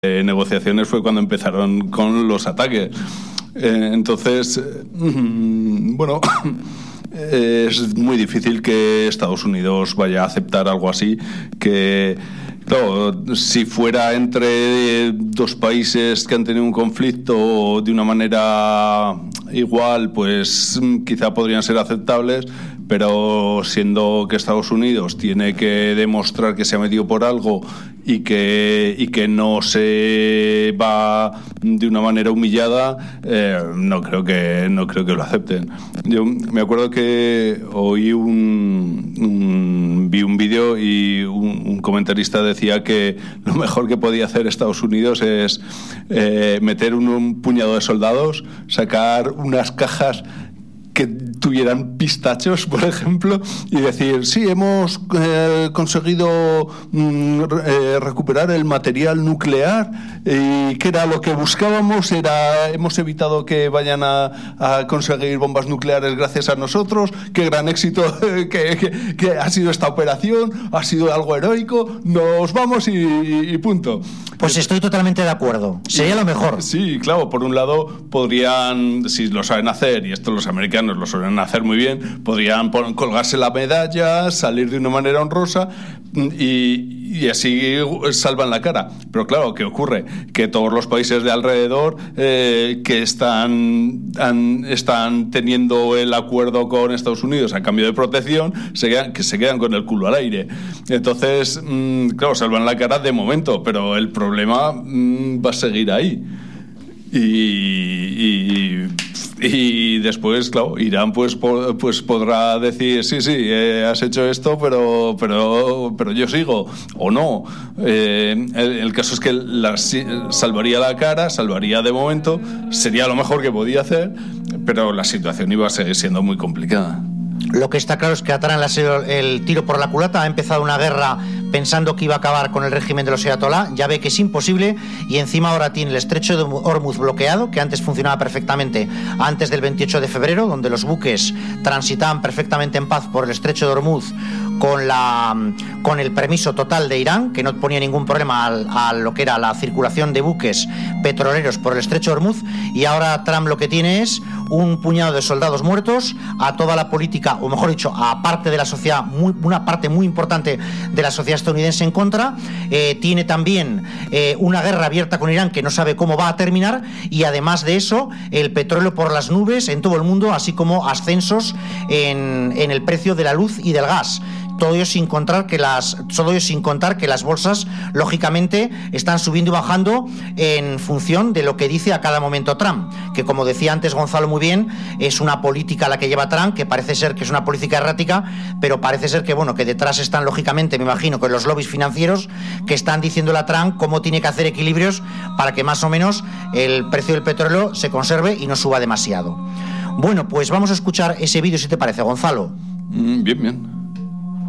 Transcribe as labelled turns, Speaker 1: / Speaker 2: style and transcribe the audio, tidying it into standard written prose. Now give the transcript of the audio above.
Speaker 1: negociaciones fue cuando empezaron con los ataques. Entonces, bueno, es muy difícil que Estados Unidos vaya a aceptar algo así, que claro, si fuera entre dos países que han tenido un conflicto de una manera igual, pues quizá podrían ser aceptables, pero siendo que Estados Unidos tiene que demostrar que se ha metido por algo y que no se va de una manera humillada, no creo que lo acepten. Yo me acuerdo que vi un vídeo y un comentarista decía que lo mejor que podía hacer Estados Unidos es meter un puñado de soldados, sacar unas cajas que tuvieran pistachos, por ejemplo, y decir, sí, hemos conseguido recuperar el material nuclear, y que era lo que buscábamos, hemos evitado que vayan a conseguir bombas nucleares gracias a nosotros, qué gran éxito que ha sido esta operación, ha sido algo heroico, nos vamos y punto.
Speaker 2: Pues estoy totalmente de acuerdo, sería lo mejor.
Speaker 1: Sí, claro, por un lado podrían, si lo saben hacer, y esto los americanos lo suelen hacer muy bien, podrían colgarse la medalla, salir de una manera honrosa y así salvan la cara. Pero claro, ¿qué ocurre? Que todos los países de alrededor que están teniendo el acuerdo con Estados Unidos a cambio de protección, se quedan con el culo al aire. Entonces, claro, salvan la cara de momento, pero el problema va a seguir ahí. Y después, claro, Irán pues podrá decir sí, has hecho esto, pero yo sigo, o no. El caso es que salvaría la cara, salvaría de momento, sería lo mejor que podía hacer, pero la situación iba a seguir siendo muy complicada.
Speaker 2: Lo que está claro es que a Trump le ha sido el tiro por la culata, ha empezado una guerra pensando que iba a acabar con el régimen de los ayatolá, ya ve que es imposible y encima ahora tiene el estrecho de Hormuz bloqueado, que antes funcionaba perfectamente antes del 28 de febrero, donde los buques transitaban perfectamente en paz por el estrecho de Hormuz con el permiso total de Irán, que no ponía ningún problema a lo que era la circulación de buques petroleros por el estrecho de Hormuz, y ahora Trump lo que tiene es un puñado de soldados muertos, a toda la política, o mejor dicho, a parte de la sociedad, una parte muy importante de la sociedad estadounidense en contra. Tiene también una guerra abierta con Irán que no sabe cómo va a terminar, y además de eso, el petróleo por las nubes en todo el mundo, así como ascensos en el precio de la luz y del gas. Todo ello sin contar que las bolsas, lógicamente, están subiendo y bajando en función de lo que dice a cada momento Trump, que, como decía antes Gonzalo muy bien, es una política la que lleva Trump, que parece ser que es una política errática, pero parece ser que, bueno, que detrás están, lógicamente, me imagino, que los lobbies financieros que están diciéndole a Trump cómo tiene que hacer equilibrios para que más o menos el precio del petróleo se conserve y no suba demasiado. Bueno, pues vamos a escuchar ese vídeo, si te parece, Gonzalo.
Speaker 1: Bien.